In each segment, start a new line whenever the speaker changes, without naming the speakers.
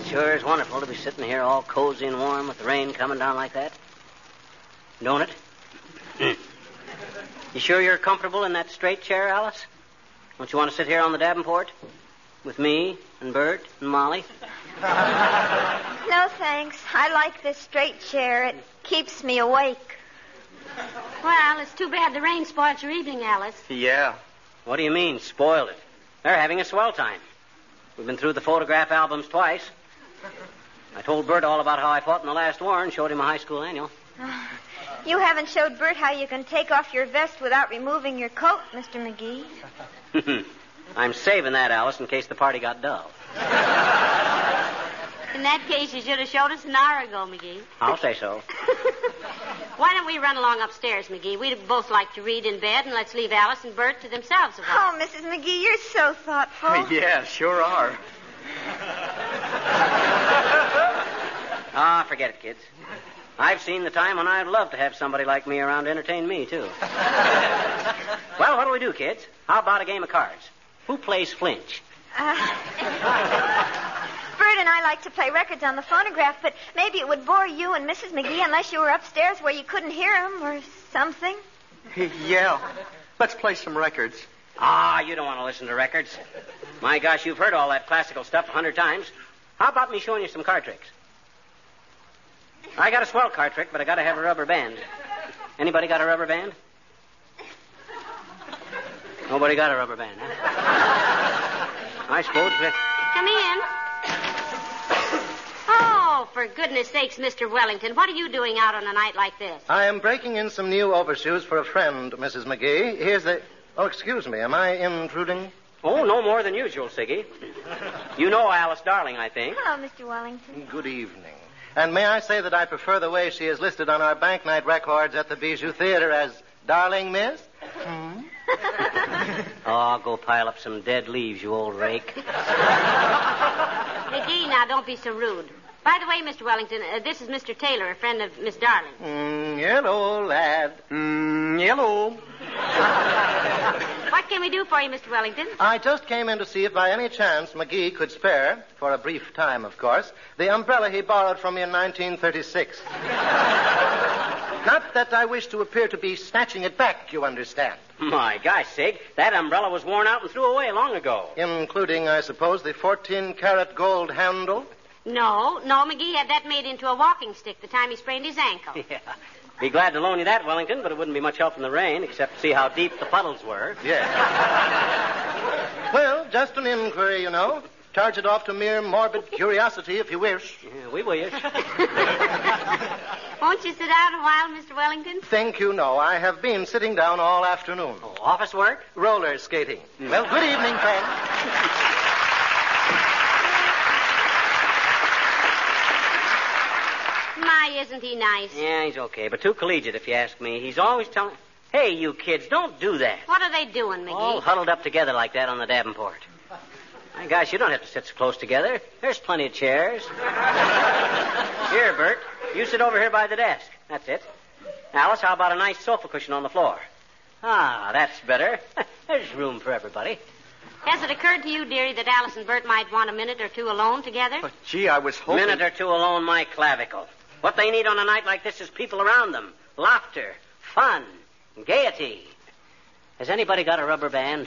Sure is wonderful to be sitting here all cozy and warm with the rain coming down like that. Don't it? You sure you're comfortable in that straight chair, Alice? Don't you want to sit here on the Davenport? With me and Bert and Molly?
No, thanks. I like this straight chair. It keeps me awake.
Well, it's too bad the rain spoiled your evening, Alice.
Yeah.
What do you mean, spoiled it? They're having a swell time. We've been through the photograph albums twice. I told Bert all about how I fought in the last war and showed him a high school annual.
You haven't showed Bert how you can take off your vest without removing your coat, Mr. McGee.
I'm saving that, Alice, in case the party got dull.
In that case, you should have showed us an hour ago, McGee.
I'll say so.
Why don't we run along upstairs, McGee? We'd both like to read in bed, and let's leave Alice and Bert to themselves a while.
Oh, Mrs. McGee, you're so thoughtful.
Yeah, sure are.
Forget it, kids. I've seen the time when I'd love to have somebody like me around to entertain me, too. Well, what do we do, kids? How about a game of cards? Who plays flinch?
Bert and I like to play records on the phonograph, but maybe it would bore you and Mrs. McGee unless you were upstairs where you couldn't hear them or something.
Yeah. Let's play some records.
You don't want to listen to records. My gosh, you've heard all that classical stuff 100 times. How about me showing you some card tricks? I got a swell card trick, but I got to have a rubber band. Anybody got a rubber band? Nobody got a rubber band, huh? I suppose.
Come in. Oh, for goodness sakes, Mr. Wellington, what are you doing out on a night like this?
I am breaking in some new overshoes for a friend, Mrs. McGee. Here's the... Oh, excuse me. Am I intruding?
Oh, no more than usual, Siggy. You know Alice Darling, I think.
Hello, Mr. Wellington.
Good evening. And may I say that I prefer the way she is listed on our bank night records at the Bijou Theater as Darling Miss?
Go pile up some dead leaves, you old rake.
McGee, now, don't be so rude. By the way, Mr. Wellington, this is Mr. Taylor, a friend of Miss Darling.
Hello, lad.
Hello.
What can we do for you, Mr. Wellington?
I just came in to see if by any chance McGee could spare, for a brief time, of course, the umbrella he borrowed from me in 1936. Not that I wish to appear to be snatching it back, you understand.
My gosh, Sig, that umbrella was worn out and threw away long ago.
Including, I suppose, the 14-karat gold handle?
No, McGee had that made into a walking stick the time he sprained his ankle.
Yeah. Be glad to loan you that, Wellington, but it wouldn't be much help in the rain, except to see how deep the puddles were.
Yes. Well, just an inquiry, you know. Charge it off to mere morbid curiosity, if you wish.
Yeah, we wish.
Won't you sit down a while, Mr. Wellington?
Think you know, I have been sitting down all afternoon.
Oh, office work?
Roller skating. Well, good evening, friends.
My, isn't he nice?
Yeah, he's okay, but too collegiate, if you ask me. He's always telling... Hey, you kids, don't do that.
What are they doing, McGee?
All huddled up together like that on the Davenport. My gosh, you don't have to sit so close together. There's plenty of chairs. Here, Bert, you sit over here by the desk. That's it. Alice, how about a nice sofa cushion on the floor? That's better. There's room for everybody.
Has it occurred to you, dearie, that Alice and Bert might want a minute or two alone together?
But, gee, I was hoping...
Minute or two alone, my clavicle. What they need on a night like this is people around them. Laughter, fun, gaiety. Has anybody got a rubber band?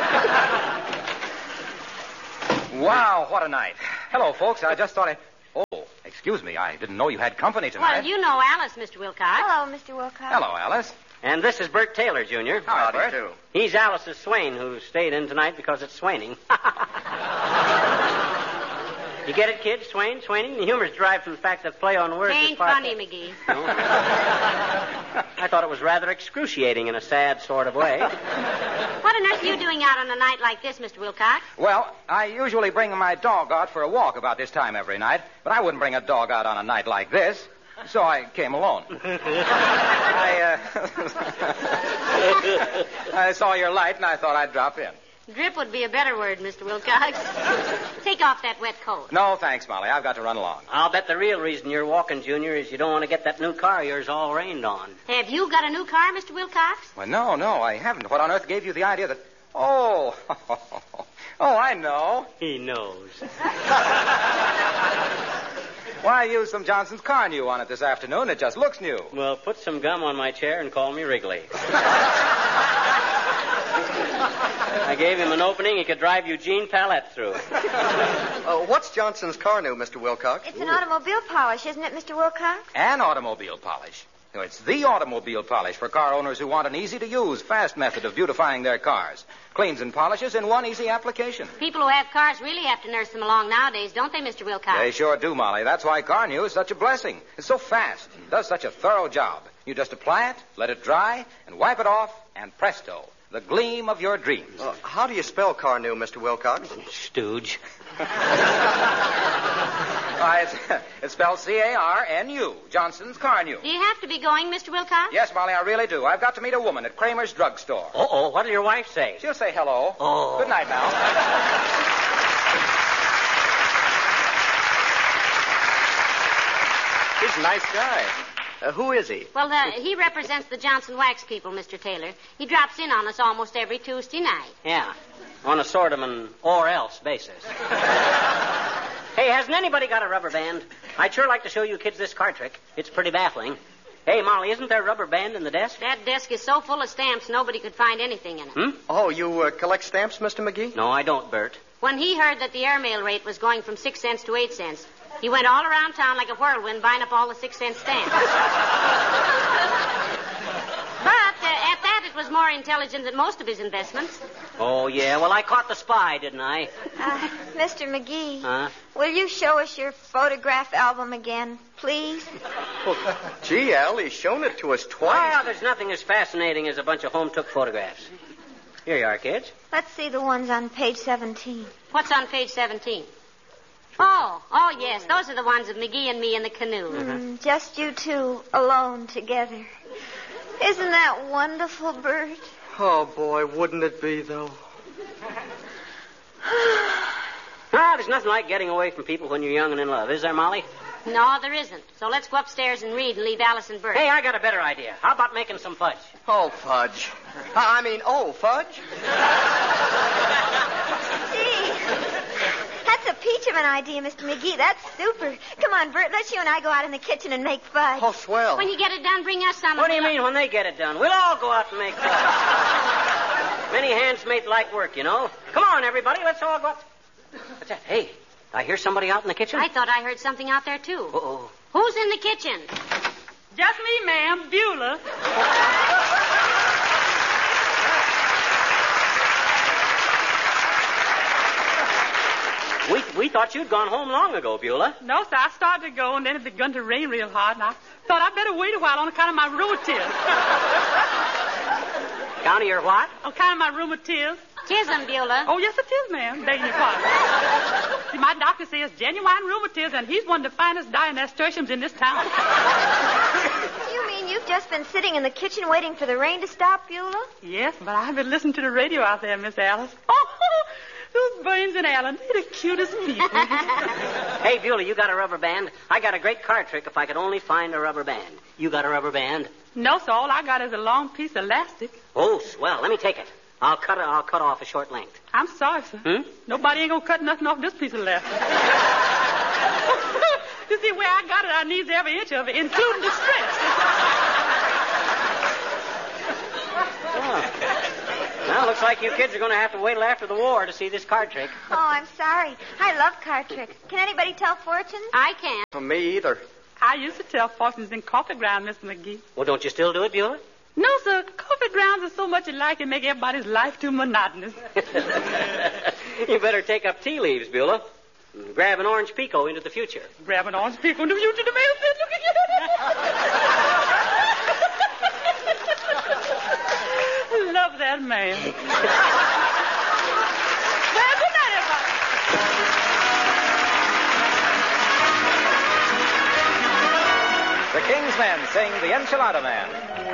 Wow, what a night. Hello, folks. I just thought Oh, excuse me. I didn't know you had company tonight.
Well, you know Alice, Mr. Wilcox.
Hello, Mr. Wilcox.
Hello, Alice.
And this is Bert Taylor, Jr.
Howdy, Bert.
Too.
He's Alice's swain who stayed in tonight because it's swaining. You get it, kids? Swain, swaining? The humor's derived from the fact that play on words is
Ain't
part
funny, McGee.
No? I thought it was rather excruciating in a sad sort of way.
What on earth are you doing out on a night like this, Mr. Wilcox?
Well, I usually bring my dog out for a walk about this time every night, but I wouldn't bring a dog out on a night like this, so I came alone. I saw your light, and I thought I'd drop in.
Drip would be a better word, Mr. Wilcox. Take off that wet coat.
No, thanks, Molly. I've got to run along.
I'll bet the real reason you're walking, Junior, is you don't want to get that new car of yours all rained on.
Have you got a new car, Mr. Wilcox?
Well, no, I haven't. What on earth gave you the idea that... Oh, Oh, I know.
He knows.
Why, I used some Johnson's car new on it this afternoon. It just looks new.
Well, put some gum on my chair and call me Wrigley. I gave him an opening he could drive Eugene Palette through.
What's Johnson's car new, Mr. Wilcox?
It's an automobile polish, isn't it, Mr. Wilcox?
An automobile polish. No, it's the automobile polish for car owners who want an easy-to-use, fast method of beautifying their cars. Cleans and polishes in one easy application.
People who have cars really have to nurse them along nowadays, don't they, Mr. Wilcox?
They sure do, Molly. That's why Car New is such a blessing. It's so fast and does such a thorough job. You just apply it, let it dry, and wipe it off, and presto, the gleam of your dreams.
How do you spell car new, Mr. Wilcox?
Stooge.
It's spelled C-A-R-N-U, Johnson's Car New.
Do you have to be going, Mr. Wilcox?
Yes, Molly, I really do. I've got to meet a woman at Kramer's drugstore.
Uh-oh, what'll your wife say?
She'll say hello.
Oh.
Good night now.
He's a nice guy. Who is he?
Well, he represents the Johnson Wax people, Mr. Taylor. He drops in on us almost every Tuesday night.
Yeah, on a sort of an or-else basis. Hey, hasn't anybody got a rubber band? I'd sure like to show you kids this card trick. It's pretty baffling. Hey, Molly, isn't there a rubber band in the desk?
That desk is so full of stamps, nobody could find anything in it.
Oh, you collect stamps, Mr. McGee?
No, I don't, Bert.
When he heard that the airmail rate was going from 6 cents to 8 cents, he went all around town like a whirlwind buying up all the 6-cent stamps. But at that, it was more intelligent than most of his investments.
Oh, yeah. Well, I caught the spy, didn't I?
Mr. McGee,
Huh?
will you show us your photograph album again, please?
Gee, Al, he's shown it to us twice.
Well, there's nothing as fascinating as a bunch of home-took photographs. Here you are, kids.
Let's see the ones on page 17.
What's on page 17? Oh, yes. Those are the ones of McGee and me in the canoe.
Just you two alone together. Isn't that wonderful, Bert?
Oh, boy, wouldn't it be, though?
There's nothing like getting away from people when you're young and in love, is there, Molly?
No, there isn't. So let's go upstairs and read and leave Alice and Bert.
Hey, I got a better idea. How about making some fudge?
Oh, fudge. Fudge?
Gee, that's a peach of an idea, Mr. McGee. That's super. Come on, Bert, let's you and I go out in the kitchen and make fudge.
Oh, swell.
When you get it done, bring us some.
What do you mean when they get it done? We'll all go out and make fudge. Many hands make light work, you know. Come on, everybody. Let's all go out. What's that? Hey, I hear somebody out in the kitchen.
I thought I heard something out there, too.
Uh-oh.
Who's in the kitchen?
Just me, ma'am. Beulah.
We thought you'd gone home long ago, Beulah.
No, sir. I started to go, and then it begun to rain real hard, and I thought I'd better wait a while on account of my rheumatiz.
Count of your what?
On account of my rheumatiz.
Tism, Beulah.
Oh, yes, it is, ma'am. Beg your pardon. See, my doctor says genuine rheumatiz, and he's one of the finest nasturtiums in this town.
You mean you've just been sitting in the kitchen waiting for the rain to stop, Beulah?
Yes, but I've been listening to the radio out there, Miss Alice. Oh, those Burns and Allen, they're the cutest people.
Hey, Beulah, you got a rubber band? I got a great card trick if I could only find a rubber band. You got a rubber band?
No, sir. All I got is a long piece of elastic.
Oh, swell. Let me take it. I'll cut off a short length.
I'm sorry, sir. Nobody ain't gonna cut nothing off this piece of elastic. You see, where I got it, I needs every inch of it, including the stretch.
Well, looks like you kids are going to have to wait till after the war to see this card trick.
Oh, I'm sorry. I love card tricks. Can anybody tell fortunes?
I can't.
For me either.
I used to tell fortunes in coffee ground, Mr. McGee.
Well, don't you still do it, Beulah?
No, sir. Coffee grounds are so much alike it make everybody's life too monotonous.
You better take up tea leaves, Beulah. And grab an orange pico into the future.
Grab an orange pico into the future to mail said, look at you. Love that man. Well, good night, everybody.
The King's Men sing The Enchilada Man.